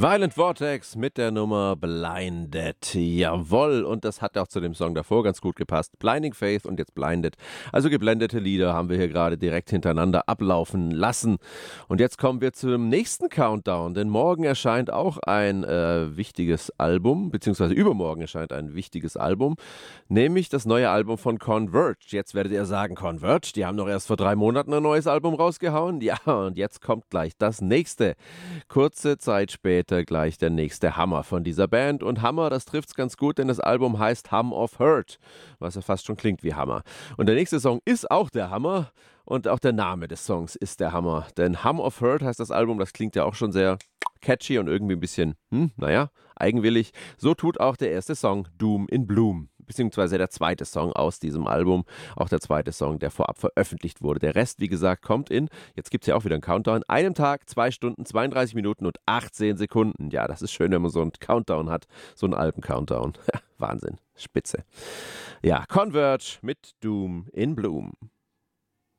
Violent Vortex mit der Nummer Blinded. Jawohl, und das hat auch zu dem Song davor ganz gut gepasst. Blinding Faith und jetzt Blinded. Also geblendete Lieder haben wir hier gerade direkt hintereinander ablaufen lassen. Und jetzt kommen wir zum nächsten Countdown, denn morgen erscheint auch ein wichtiges Album, beziehungsweise übermorgen erscheint ein wichtiges Album, nämlich das neue Album von Converge. Jetzt werdet ihr sagen, Converge, die haben doch erst vor 3 Monaten ein neues Album rausgehauen. Ja, und jetzt kommt gleich das nächste. Kurze Zeit später gleich der nächste Hammer von dieser Band. Und Hammer, das trifft's ganz gut, denn das Album heißt Hum of Hurt, was ja fast schon klingt wie Hammer. Und der nächste Song ist auch der Hammer und auch der Name des Songs ist der Hammer. Denn Hum of Hurt heißt das Album, das klingt ja auch schon sehr catchy und irgendwie ein bisschen, eigenwillig. So tut auch der erste Song Doom in Bloom, beziehungsweise der zweite Song aus diesem Album, auch der zweite Song, der vorab veröffentlicht wurde. Der Rest, wie gesagt, kommt jetzt gibt es ja auch wieder einen Countdown, einem Tag, 2 Stunden, 32 Minuten und 18 Sekunden. Ja, das ist schön, wenn man so einen Countdown hat, so einen Alben-Countdown. Wahnsinn, spitze. Ja, Converge mit Doom in Bloom.